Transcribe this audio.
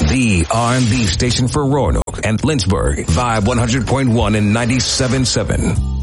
the R&B station for Roanoke and Lynchburg. Vibe 100.1 and 97.7.